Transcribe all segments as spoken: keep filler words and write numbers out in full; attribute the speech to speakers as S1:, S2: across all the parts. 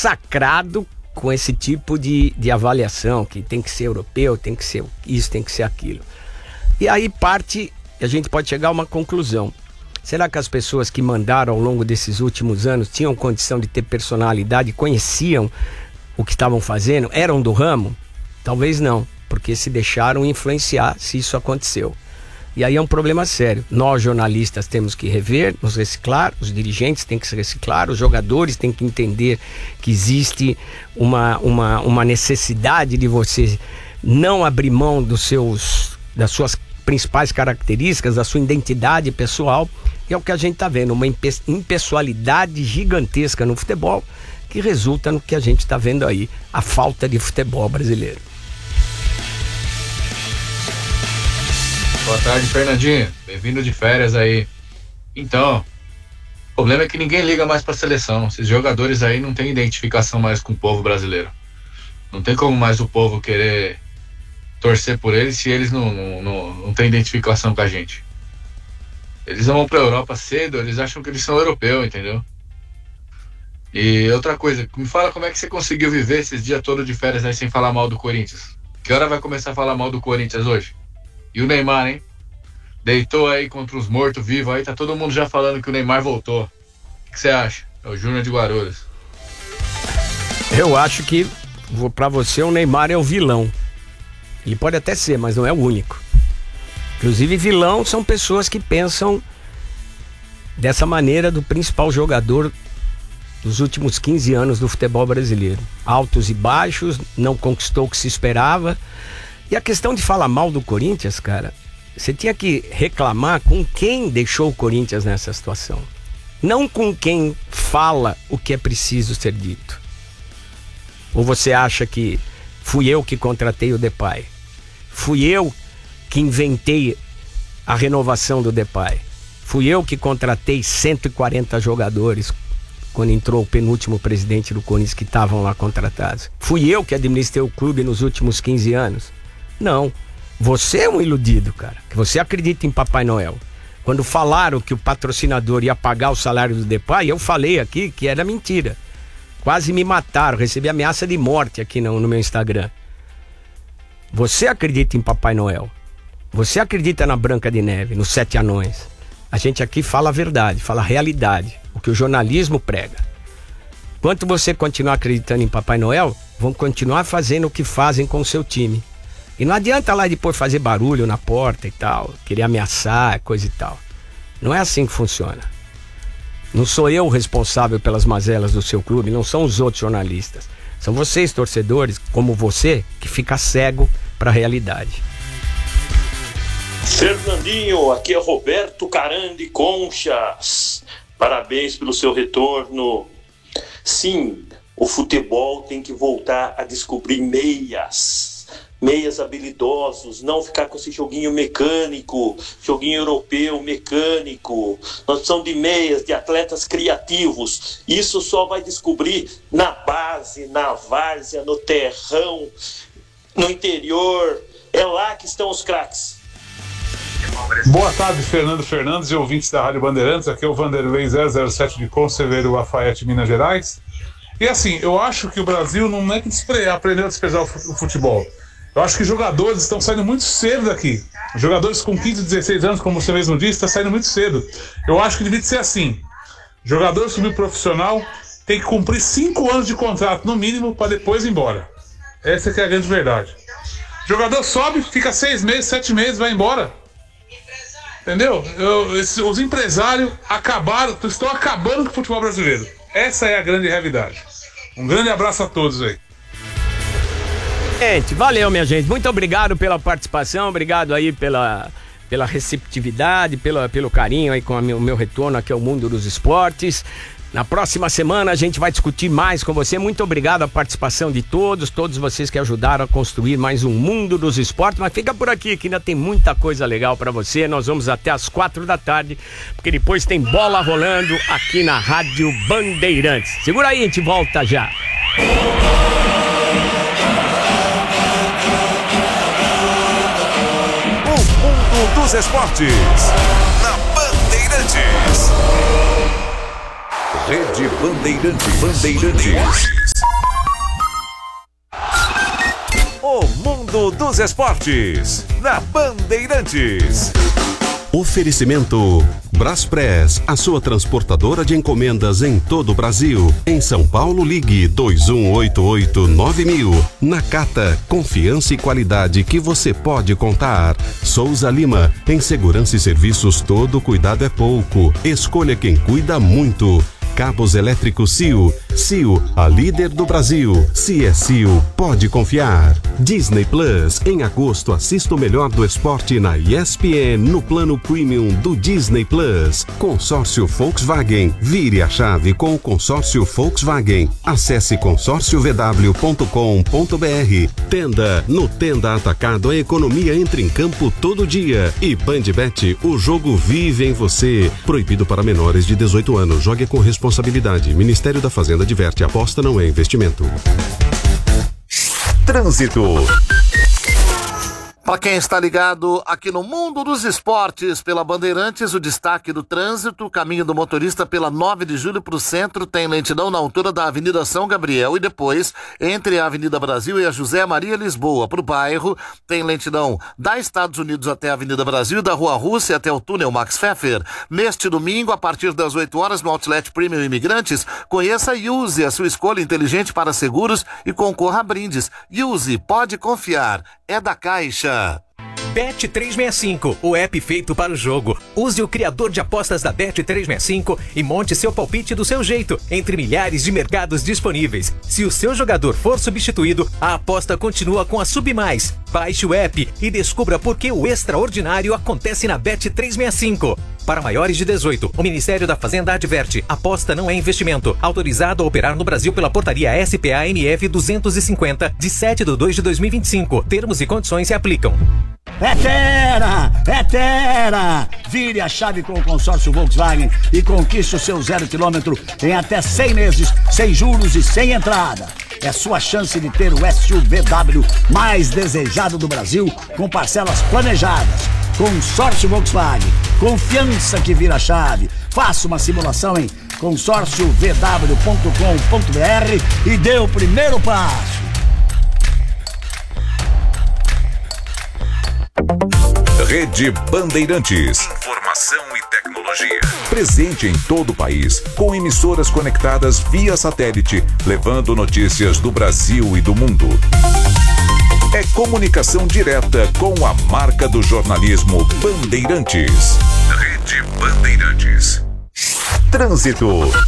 S1: massacrado com esse tipo de, de avaliação, que tem que ser europeu, tem que ser isso, tem que ser aquilo. E aí parte, a gente pode chegar a uma conclusão. Será que as pessoas que mandaram ao longo desses últimos anos tinham condição de ter personalidade, conheciam o que estavam fazendo, eram do ramo? Talvez não, porque se deixaram influenciar se isso aconteceu. E aí é um problema sério. Nós, jornalistas, temos que rever, nos reciclar, os dirigentes têm que se reciclar, os jogadores têm que entender que existe uma, uma, uma necessidade de você não abrir mão dos seus, das suas principais características, da sua identidade pessoal. E é o que a gente está vendo, uma impe- impessoalidade gigantesca no futebol, que resulta no que a gente está vendo aí, a falta de futebol brasileiro.
S2: Boa tarde, Fernandinho. Bem-vindo de férias aí. Então, o problema é que ninguém liga mais pra seleção. Esses jogadores aí não têm identificação mais com o povo brasileiro. Não tem como mais o povo querer torcer por eles se eles não, não, não, não têm identificação com a gente. Eles vão pra Europa cedo, eles acham que eles são europeus, entendeu? E outra coisa, me fala como é que você conseguiu viver esses dias todos de férias aí sem falar mal do Corinthians. Que hora vai começar a falar mal do Corinthians hoje? E o Neymar, hein? Deitou aí contra os mortos-vivos aí, tá todo mundo já falando que o Neymar voltou. O que você acha? É o Júnior de Guarulhos.
S1: Eu acho que, pra você, o Neymar é o vilão. Ele pode até ser, mas não é o único. Inclusive, vilão são pessoas que pensam dessa maneira do principal jogador dos últimos quinze anos do futebol brasileiro. Altos e baixos, não conquistou o que se esperava. E a questão de falar mal do Corinthians, cara, você tinha que reclamar com quem deixou o Corinthians nessa situação. Não com quem fala o que é preciso ser dito. Ou você acha que fui eu que contratei o Depay? Fui eu que inventei a renovação do Depay? Fui eu que contratei cento e quarenta jogadores quando entrou o penúltimo presidente do Corinthians que estavam lá contratados? Fui eu que administrei o clube nos últimos quinze anos? Não, você é um iludido, cara, que você acredita em Papai Noel. Quando falaram que o patrocinador ia pagar o salário do Depay, eu falei aqui que era mentira. Quase me mataram, recebi ameaça de morte aqui no, no meu Instagram. Você acredita em Papai Noel? Você acredita na Branca de Neve, nos Sete Anões? A gente aqui fala a verdade, fala a realidade, o que o jornalismo prega. Enquanto você continuar acreditando em Papai Noel, vão continuar fazendo o que fazem com o seu time. E não adianta lá depois fazer barulho na porta e tal, querer ameaçar, coisa e tal. Não é assim que funciona. Não sou eu o responsável pelas mazelas do seu clube, não são os outros jornalistas. São vocês, torcedores, como você, que fica cego para a realidade.
S3: Fernandinho, aqui é Roberto Carandi Conchas. Parabéns pelo seu retorno. Sim, o futebol tem que voltar a descobrir meias. Meias habilidosos, não ficar com esse joguinho mecânico, joguinho europeu mecânico. Nós precisamos de meias, de atletas criativos. Isso só vai descobrir na base, na várzea, no terrão, no interior. É lá que estão os craques.
S4: Boa tarde, Fernando Fernandes e ouvintes da Rádio Bandeirantes. Aqui é o Vanderlei zero zero sete de Conselheiro Lafayette, Minas Gerais. E assim, eu acho que o Brasil não é que despre... aprendeu a desprezar o futebol. Eu acho que jogadores estão saindo muito cedo daqui. Jogadores com quinze, dezesseis anos, como você mesmo disse, estão saindo muito cedo. Eu acho que devia ser assim. Jogador subprofissional tem que cumprir cinco anos de contrato, no mínimo, para depois ir embora. Essa que é a grande verdade. Jogador sobe, fica seis meses, sete meses, vai embora. Entendeu? Eu, esses, os empresários acabaram, estão acabando com o futebol brasileiro. Essa é a grande realidade. Um grande abraço a todos aí.
S1: Gente, valeu, minha gente. Muito obrigado pela participação, obrigado aí pela, pela receptividade, pela, pelo carinho aí com a meu, o meu retorno aqui ao mundo dos esportes. Na próxima semana a gente vai discutir mais com você. Muito obrigado a participação de todos, todos vocês que ajudaram a construir mais um mundo dos esportes. Mas fica por aqui que ainda tem muita coisa legal pra você. Nós vamos até as quatro da tarde, porque depois tem bola rolando aqui na Rádio Bandeirantes. Segura aí, a gente volta já.
S5: O mundo dos esportes na Bandeirantes. Rede Bandeirantes. Bandeirantes. Mundo dos Esportes, na Bandeirantes.
S6: Oferecimento Braspress, a sua transportadora de encomendas em todo o Brasil. Em São Paulo, ligue dois um oito oito nove mil. Nakata, confiança e qualidade que você pode contar. Souza Lima, em segurança e serviços todo cuidado é pouco. Escolha quem cuida muito. Cabos elétricos C I O. C I O, a líder do Brasil. Se é C I O, pode confiar. Disney Plus, em agosto assista o melhor do esporte na E S P N no plano premium do Disney Plus. Consórcio Volkswagen, vire a chave com o consórcio Volkswagen. Acesse consórcio v w ponto com ponto b r. Tenda, no Tenda Atacado a economia entra em campo todo dia. E Bandbet, o jogo vive em você. Proibido para menores de dezoito anos. Jogue com responsabilidade. Responsabilidade. Ministério da Fazenda adverte: aposta não é investimento.
S5: Trânsito.
S7: Para quem está ligado aqui no Mundo dos Esportes pela Bandeirantes, o destaque do trânsito, caminho do motorista pela nove de julho para o centro, tem lentidão na altura da Avenida São Gabriel e depois, entre a Avenida Brasil e a José Maria Lisboa, para o bairro, tem lentidão da Estados Unidos até a Avenida Brasil e da Rua Rússia até o túnel Max Pfeffer. Neste domingo, a partir das oito horas, no Outlet Premium Imigrantes, conheça e use a sua escolha inteligente para seguros e concorra a brindes. Use, pode confiar, é da Caixa.
S8: Bet trezentos e sessenta e cinco, o app feito para o jogo. Use o criador de apostas da Bet trezentos e sessenta e cinco e monte seu palpite do seu jeito, entre milhares de mercados disponíveis. Se o seu jogador for substituído, a aposta continua com a Submais. Baixe o app e descubra por que o extraordinário acontece na Bet trezentos e sessenta e cinco. Para maiores de dezoito, o Ministério da Fazenda adverte: aposta não é investimento. Autorizado a operar no Brasil pela portaria S P A M F duzentos e cinquenta, de sete de dois de dois mil e vinte e cinco. Termos e condições se aplicam.
S9: É Terra! É Terra! Vire a chave com o consórcio Volkswagen e conquiste o seu zero quilômetro em até cem meses, sem juros e sem entrada. É sua chance de ter o S U V W mais desejado do Brasil, com parcelas planejadas. Consórcio Volkswagen, confiança que vira chave. Faça uma simulação em consórcio v w ponto com ponto b r e dê o primeiro passo.
S5: Rede Bandeirantes. Informação e tecnologia. Presente em todo o país, com emissoras conectadas via satélite, levando notícias do Brasil e do mundo. É comunicação direta com a marca do jornalismo Bandeirantes. Rede Bandeirantes. Trânsito.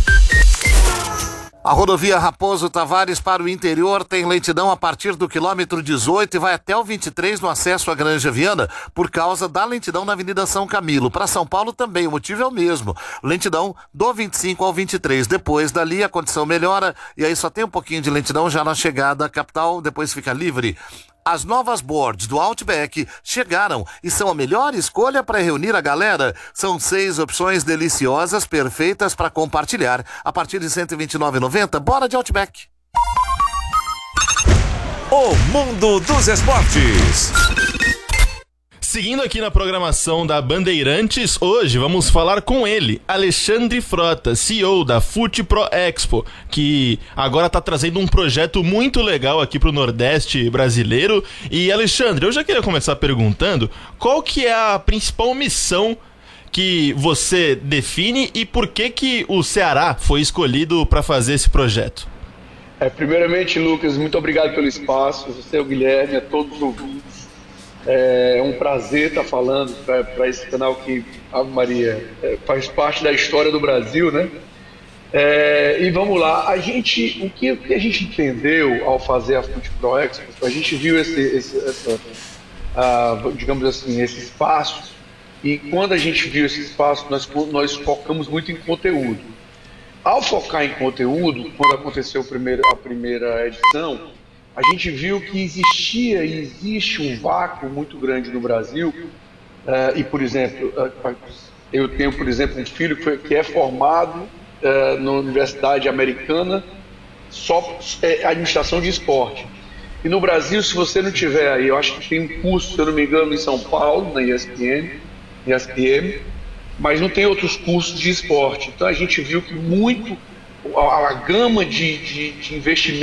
S7: A rodovia Raposo Tavares para o interior tem lentidão a partir do quilômetro dezoito e vai até o vinte e três no acesso à Granja Viana por causa da lentidão na Avenida São Camilo. Para São Paulo também, o motivo é o mesmo. Lentidão do vinte e cinco ao vinte e três. Depois dali a condição melhora e aí só tem um pouquinho de lentidão já na chegada à capital, depois fica livre. As novas boards do Outback chegaram e são a melhor escolha para reunir a galera. São seis opções deliciosas, perfeitas para compartilhar. A partir de cento e vinte e nove reais e noventa centavos, bora de Outback.
S5: O Mundo dos Esportes.
S10: Seguindo aqui na programação da Bandeirantes, hoje vamos falar com ele, Alexandre Frota, C E O da Fute Pro Expo, que agora está trazendo um projeto muito legal aqui para o Nordeste brasileiro. E Alexandre, eu já queria começar perguntando qual que é a principal missão que você define e por que que o Ceará foi escolhido para fazer esse projeto?
S11: É, primeiramente, Lucas, muito obrigado pelo espaço, você, o Guilherme, a todos os ouvintes. É um prazer estar falando para esse canal que, Ave Maria, é, faz parte da história do Brasil, né? É, e vamos lá, a gente, o, que, o que a gente entendeu ao fazer a Fute Pro Expo, a gente viu esse, esse essa, uh, digamos assim, esse espaço, e quando a gente viu esse espaço, nós, nós focamos muito em conteúdo. Ao focar em conteúdo, quando aconteceu a primeira, a primeira edição, a gente viu que existia e existe um vácuo muito grande no Brasil. Uh, e, por exemplo, uh, eu tenho, por exemplo, um filho que, foi, que é formado uh, na Universidade Americana, só é, administração de esporte. E no Brasil, se você não tiver aí, eu acho que tem um curso, se eu não me engano, em São Paulo, na E S P N, E S P M, mas não tem outros cursos de esporte. Então a gente viu que muito, a, a gama de, de, de investimento